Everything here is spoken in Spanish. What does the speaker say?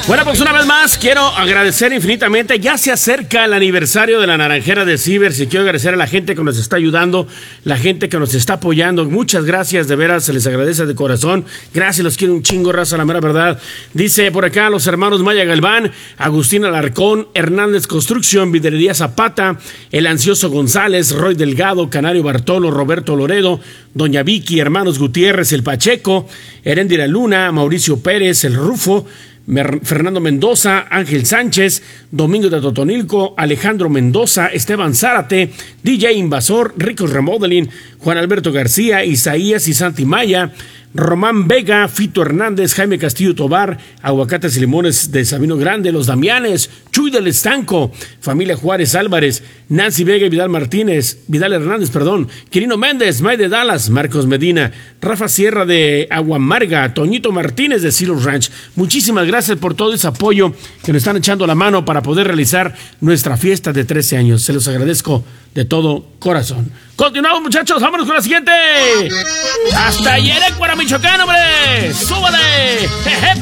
Bueno, pues una vez más quiero agradecer infinitamente. Ya se acerca el aniversario de la Naranjera de Cibers y quiero agradecer a la gente que nos está ayudando, la gente que nos está apoyando. Muchas gracias, de veras, se les agradece de corazón. Gracias, los quiero un chingo, raza, la mera verdad. Dice por acá los hermanos Maya Galván, Agustín Alarcón, Hernández Construcción, Vidrería Zapata, El Ansioso González, Roy Delgado, Canario Bartolo, Roberto Loredo, Doña Vicky, hermanos Gutiérrez, El Pacheco, Heréndira Luna, Mauricio Pérez, El Rufo, Fernando Mendoza, Ángel Sánchez, Domingo de Totonilco, Alejandro Mendoza, Esteban Zárate, DJ Invasor, Ricos Remodeling, Juan Alberto García, Isaías y Santi Maya, Román Vega, Fito Hernández, Jaime Castillo Tobar, Aguacates y Limones de Sabino Grande, Los Damianes, Chuy del Estanco, Familia Juárez Álvarez, Nancy Vega y Vidal Hernández, Quirino Méndez, May de Dallas, Marcos Medina, Rafa Sierra de Aguamarga, Toñito Martínez de Silos Ranch. Muchísimas gracias por todo ese apoyo que nos están echando la mano para poder realizar nuestra fiesta de 13 años. Se los agradezco de todo corazón. Continuamos, muchachos, vámonos con la siguiente. Hasta Yerecuara, Michoacán, hombre. ¡Súbale! ¡Jeje!